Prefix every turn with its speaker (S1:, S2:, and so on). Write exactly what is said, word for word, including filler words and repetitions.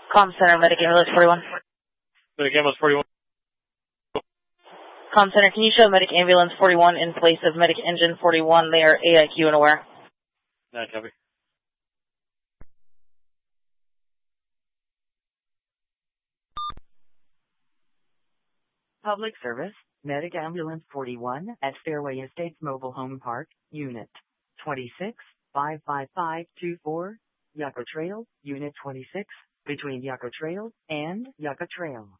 S1: Com Center, Medic Ambulance forty-one.
S2: Medic Ambulance forty-one.
S1: Com Center, can you show Medic Ambulance forty-one in place of Medic Engine forty-one? They are A I Q and aware.
S2: nine, copy.
S3: Public service, Medic Ambulance forty-one at Fairway Estates Mobile Home Park, Unit twenty-six, five five five two four, Yucca Trail, Unit twenty-six, between Yucca Trail and Yucca Trail.